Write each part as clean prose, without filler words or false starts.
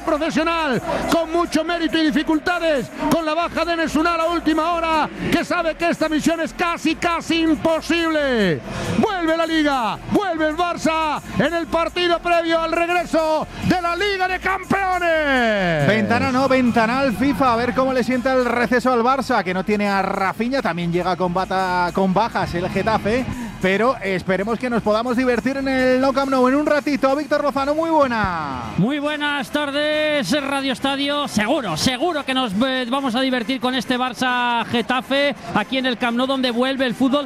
profesional, con mucho mérito y dificultades, con la baja de Enes Ünal a última hora, que sabe que esta misión es casi imposible. Vuelve la Liga, vuelve el Barça en el partido previo al regreso de la Liga de Campeones. Ventana no, ventanal FIFA, a ver cómo le sienta el receso al Barça, que no tiene a Rafinha, también llega con bajas el Getafe, pero esperemos que nos podamos divertir en el Nou Camp Nou en un ratito. Víctor Lozano, muy buena. Muy buenas tardes, Radio Estadio. Seguro que nos vamos a divertir con este Barça Getafe aquí en el Camp Nou, donde vuelve el fútbol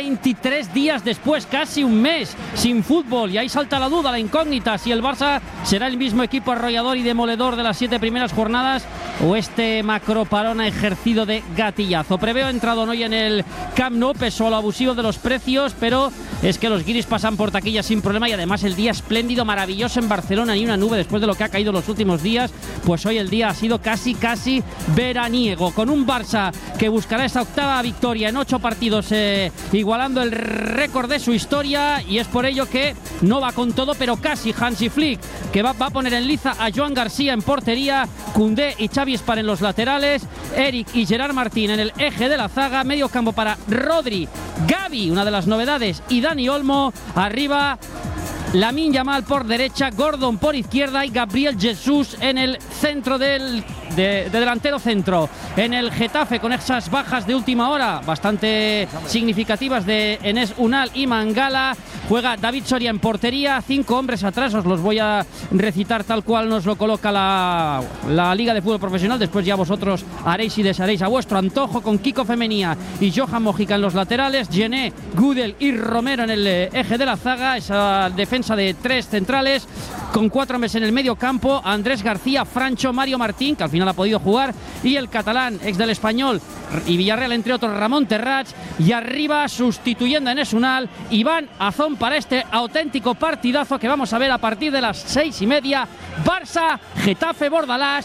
23 días después, casi un mes sin fútbol, y ahí salta la duda, la incógnita, si el Barça será el mismo equipo arrollador y demoledor de las 7 primeras jornadas o este macroparón ejercido de gatillazo. Preveo entrado hoy en el Camp Nou, peso a lo abusivo de los precios, pero es que los guiris pasan por taquilla sin problema, y además el día espléndido, maravilloso en Barcelona, ni una nube después de lo que ha caído los últimos días. Pues hoy el día ha sido casi veraniego, con un Barça que buscará esa octava victoria en 8 partidos, igualando el récord de su historia, y es por ello que no va con todo, pero casi. Hansi Flick, que va a poner en liza a Joan García en portería, Koundé y Xavi Espar en los laterales, Eric y Gerard Martín en el eje de la zaga, medio campo para Rodri, Gavi, una de las novedades, y Dani Olmo. Arriba Lamine Yamal por derecha, Gordon por izquierda y Gabriel Jesús en el centro de delantero centro. En el Getafe, con esas bajas de última hora bastante significativas de Enes Ünal y Mangala, juega David Soria en portería, 5 hombres atrás, os los voy a recitar tal cual nos lo coloca la Liga de Fútbol Profesional, después ya vosotros haréis y desharéis a vuestro antojo, con Kiko Femenía y Johan Mojica en los laterales, Gené, Gudel y Romero en el eje de la zaga, esa defensa de 3 centrales, con 4 hombres en el medio campo, Andrés García, Francho, Mario Martín, que al final ha podido jugar, y el catalán, ex del Español y Villarreal, entre otros, Ramón Terrats, y arriba, sustituyendo a Enes Ünal, Iván Azón, para este auténtico partidazo que vamos a ver a partir de las 6:30. Barça, Getafe, Bordalás,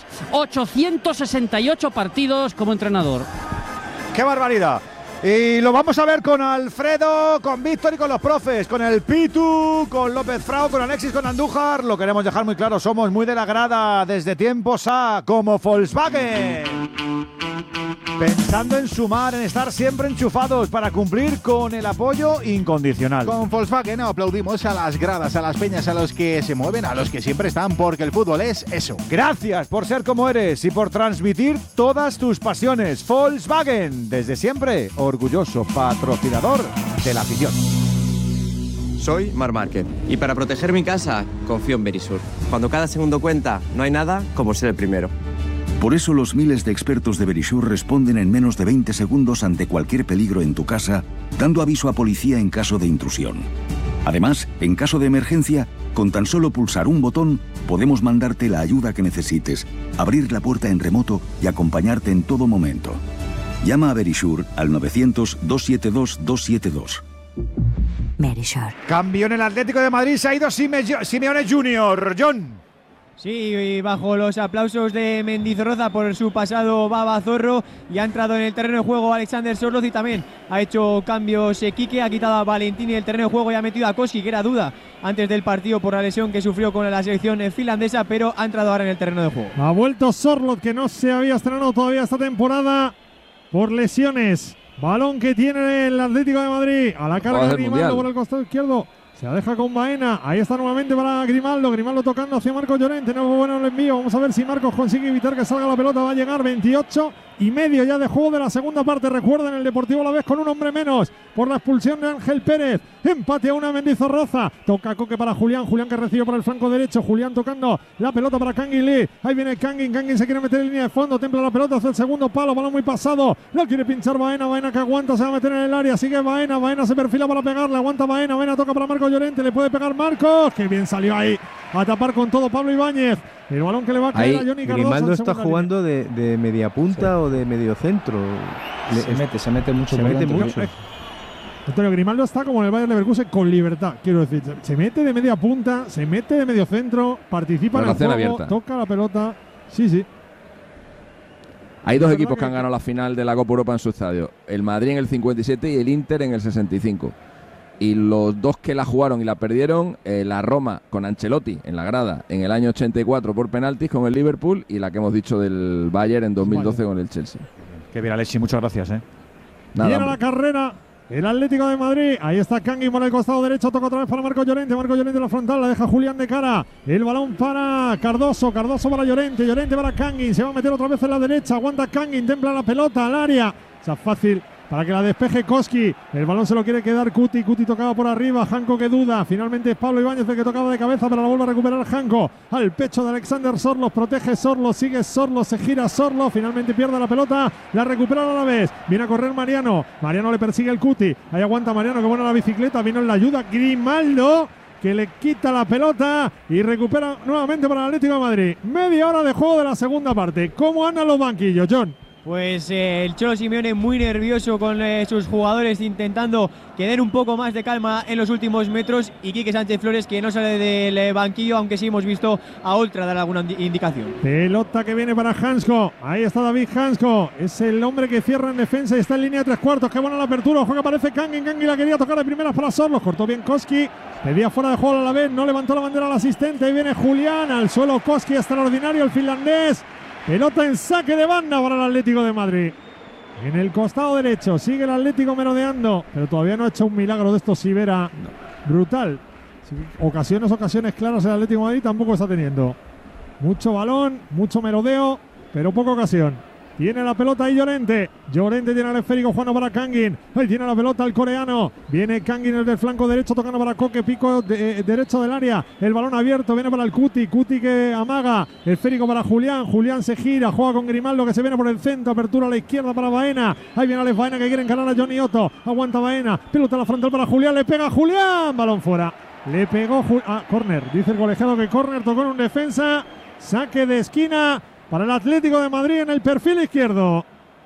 868 partidos como entrenador. ¡Qué barbaridad! Y lo vamos a ver con Alfredo, con Víctor y con los profes, con el Pitu, con López Frao, con Alexis, con Andújar. Lo queremos dejar muy claro, somos muy de la grada desde tiempos como Volkswagen. Pensando en sumar, en estar siempre enchufados para cumplir con el apoyo incondicional. Con Volkswagen aplaudimos a las gradas, a las peñas, a los que se mueven, a los que siempre están, porque el fútbol es eso. Gracias por ser como eres y por transmitir todas tus pasiones. Volkswagen, desde siempre, orgulloso patrocinador de la afición. Soy Marc Márquez y para proteger mi casa confío en Verisur. Cuando cada segundo cuenta, no hay nada como ser el primero. Por eso los miles de expertos de Verisur responden en menos de 20 segundos ante cualquier peligro en tu casa, dando aviso a policía en caso de intrusión. Además, en caso de emergencia, con tan solo pulsar un botón, podemos mandarte la ayuda que necesites, abrir la puerta en remoto y acompañarte en todo momento. Llama a Verisur al 900-272-272. Verisur. Cambio en el Atlético de Madrid, se ha ido Simeone Junior. John. Sí, y bajo los aplausos de Mendizorroza por su pasado babazorro, y ha entrado en el terreno de juego Alexander Sørloth, y también ha hecho cambios Quique, ha quitado a Valentini del terreno de juego y ha metido a Koski, que era duda antes del partido por la lesión que sufrió con la selección finlandesa, pero ha entrado ahora en el terreno de juego. Ha vuelto Sørloth, que no se había estrenado todavía esta temporada por lesiones. Balón que tiene el Atlético de Madrid, a la carga de Grimaldo por el costado izquierdo. Se la deja con Baena, ahí está nuevamente para Grimaldo tocando hacia Marcos Llorente, no es bueno el envío, vamos a ver si Marcos consigue evitar que salga la pelota, va a llegar 28:30 ya de juego de la segunda parte. Recuerden, el Deportivo Alavés con un hombre menos por la expulsión de Ángel Pérez, empate a una Mendizorroza, toca Coque para Julián que recibe por el flanco derecho, Julián tocando la pelota para Kangin Lee, ahí viene Kangin se quiere meter en línea de fondo, templa la pelota hacia el segundo palo, balón muy pasado, lo quiere pinchar Baena que aguanta, se va a meter en el área, sigue Baena se perfila para pegarle, aguanta Baena toca para Marcos Llorente, le puede pegar Marcos, que bien salió ahí a tapar con todo Pablo Ibáñez, el balón que le va a caer a Johnny Cardoso. Grimaldo está jugando de media punta o de medio centro. Se mete mucho. Antonio Grimaldo está como en el Bayer Leverkusen, con libertad, quiero decir, se mete de media punta, se mete de medio centro, participa en el juego, abierta. Toca la pelota, sí. Hay dos equipos que han ganado la final de la Copa Europa en su estadio, el Madrid en el 57 y el Inter en el 65. y los dos que la jugaron y la perdieron, la Roma con Ancelotti en la grada en el año 84 por penaltis con el Liverpool, y la que hemos dicho del Bayern en 2012 con el Chelsea. Qué bien, Alexi, muchas gracias. Nada, viene la carrera el Atlético de Madrid. Ahí está Kangin por el costado derecho. Toca otra vez para Marco Llorente. Marco Llorente en la frontal. La deja Julián de cara. El balón para Cardoso. Cardoso para Llorente. Llorente para Kangin. Se va a meter otra vez en la derecha. Aguanta Kangin. Templa la pelota al área. O sea, fácil para que la despeje Koski. El balón se lo quiere quedar Cuti. Cuti tocaba por arriba. Janko que duda. Finalmente es Pablo Ibáñez el que tocaba de cabeza, pero la vuelve a recuperar Janko. Al pecho de Alexander Sorloth. Protege Sorloth. Sigue Sorloth. Se gira Sorloth. Finalmente pierde la pelota. La recupera a la vez. Viene a correr Mariano. Mariano le persigue el Cuti. Ahí aguanta Mariano, que buena la bicicleta. Vino en la ayuda Grimaldo, que le quita la pelota y recupera nuevamente para el Atlético de Madrid. Media hora de juego de la segunda parte. ¿Cómo andan los banquillos, John? Pues el Cholo Simeone muy nervioso con sus jugadores, intentando que den un poco más de calma en los últimos metros, y Quique Sánchez Flores, que no sale del banquillo, aunque sí hemos visto a Oltra dar alguna indicación. Pelota que viene para Hansko. Ahí está David Hansko. Es el hombre que cierra en defensa y está en línea de 3/4. Qué buena la apertura. Ojo que aparece Kangin. Kangin la quería tocar de primeras para Sorloth. Cortó bien Koski. Pedía fuera de juego a la vez. No levantó la bandera al asistente. Ahí viene Julián. Al suelo Koski, extraordinario el finlandés. Pelota en saque de banda para el Atlético de Madrid. En el costado derecho sigue el Atlético merodeando, pero todavía no ha hecho un milagro de estos Sivera. Brutal. Ocasiones claras el Atlético de Madrid tampoco está teniendo. Mucho balón, mucho merodeo, pero poca ocasión. Tiene la pelota ahí Llorente. Llorente tiene el esférico jugando para Kangin. Ahí tiene la pelota el coreano. Viene Kangin el del flanco derecho tocando para Koke. Pico derecho del área. El balón abierto. Viene para el Cuti. Cuti que amaga. El esférico para Julián. Julián se gira. Juega con Grimaldo que se viene por el centro. Apertura a la izquierda para Baena. Ahí viene Alex Baena que quiere encarar a Johnny Otto. Aguanta Baena. Pelota a la frontal para Julián. Le pega a Julián. Balón fuera. Le pegó córner. Dice el colegiado que córner. Tocó en un defensa. Saque de esquina para el Atlético de Madrid en el perfil izquierdo.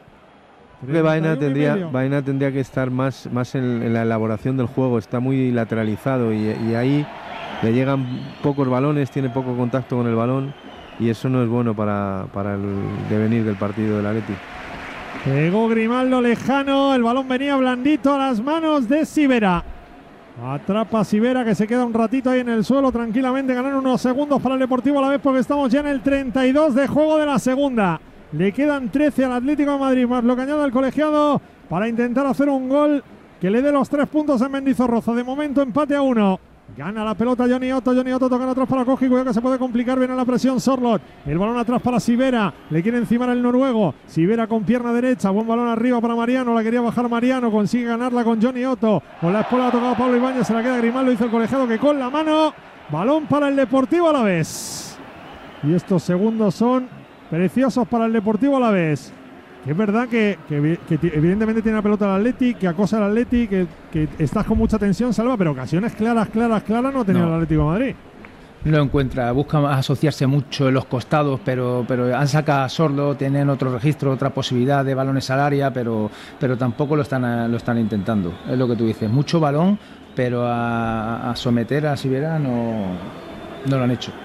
Baena tendría que estar más en la elaboración del juego. Está muy lateralizado y ahí le llegan pocos balones, tiene poco contacto con el balón, y eso no es bueno para el devenir del partido del Atleti. Pegó Grimaldo lejano, el balón venía blandito a las manos de Sivera. Atrapa Sivera, que se queda un ratito ahí en el suelo tranquilamente. Ganar unos segundos para el Deportivo a la vez, porque estamos ya en el 32 de juego de la segunda. Le quedan 13 al Atlético de Madrid, más lo que añade el colegiado para intentar hacer un gol que le dé los 3 puntos en Mendizorroza. De momento empate a 1. Gana la pelota Johnny Otto tocando atrás para Koski, cuidado que se puede complicar, viene la presión Sorloth, el balón atrás para Sivera, le quiere encimar el noruego, Sivera con pierna derecha, buen balón arriba para Mariano, la quería bajar Mariano, consigue ganarla con Johnny Otto, con la espalda ha tocado Pablo Ibáñez, se la queda Grimaldo, dice el colegiado que con la mano, balón para el Deportivo Alavés. Y estos segundos son preciosos para el Deportivo Alavés. Que es verdad que evidentemente tiene la pelota el Atleti, que acosa al Atleti, que estás con mucha tensión, Salva, pero ocasiones claras no ha tenido el Atlético de Madrid. No lo encuentra, busca asociarse mucho en los costados, pero han sacado a Sorloth, tienen otro registro, otra posibilidad de balones al área, pero tampoco lo están intentando. Es lo que tú dices, mucho balón, pero a someter a Sivera no lo han hecho.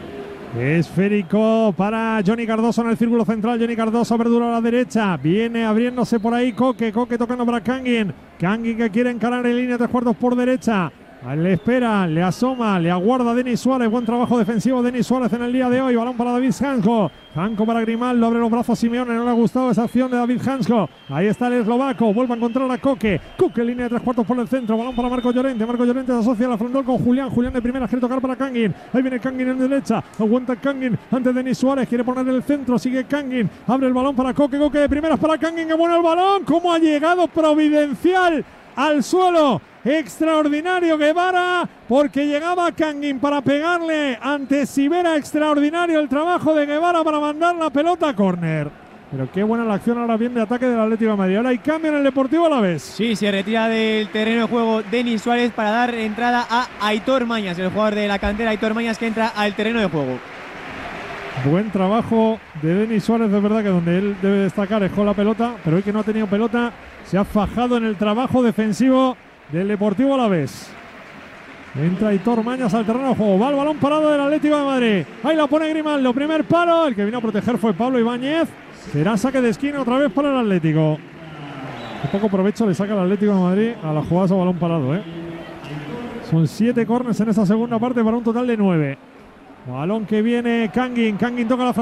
Esférico para Johnny Cardoso en el círculo central. Johnny Cardoso, verdura a la derecha. Viene abriéndose por ahí Koke tocando para Kangin. Kangin que quiere encarar en línea 3/4 por derecha. Le espera, le asoma, le aguarda Denis Suárez. Buen trabajo defensivo Denis Suárez en el día de hoy. Balón para David Hansko. Hansko para Grimaldo, abre los brazos Simeone. No le ha gustado esa acción de David Hansko. Ahí está el eslovaco. Vuelve a encontrar a Koke. Koke, línea de 3/4 por el centro. Balón para Marco Llorente. Marco Llorente se asocia a la frontal con Julián. Julián de primera quiere tocar para Kangin. Ahí viene Kangin en derecha. Aguanta Kangin ante Denis Suárez. Quiere poner en el centro. Sigue Kangin. Abre el balón para Koke. Koke de primeras para Kangin. Que bueno el balón. ¿Cómo ha llegado providencial al suelo? Extraordinario Guevara, porque llegaba Kangin para pegarle ante Sivera. Extraordinario el trabajo de Guevara para mandar la pelota a córner. Pero qué buena la acción ahora bien de ataque del Atlético de Madrid. Ahora hay cambio en el Deportivo Alavés. Sí, se retira del terreno de juego Denis Suárez para dar entrada a Aitor Mañas, el jugador de la cantera Aitor Mañas, que entra al terreno de juego. Buen trabajo de Denis Suárez, de verdad que donde él debe destacar es con la pelota, pero hoy que no ha tenido pelota se ha fajado en el trabajo defensivo del Deportivo Alavés. Entra Aitor Mañas al terreno de juego. Va el balón parado del Atlético de Madrid. Ahí la pone Grimaldo. Primer palo. El que vino a proteger fue Pablo Ibáñez. Será saque de esquina otra vez para el Atlético. Qué poco provecho le saca el Atlético de Madrid a la jugada a balón parado, con 7 corners en esta segunda parte para un total de 9. Balón que viene Kangin toca la